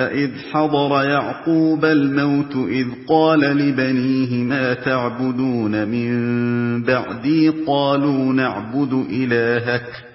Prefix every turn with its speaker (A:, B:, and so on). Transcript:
A: وإذ حضر يعقوب الموت إذ قال لبنيه ما تعبدون من بعدي قالوا نعبد إلهك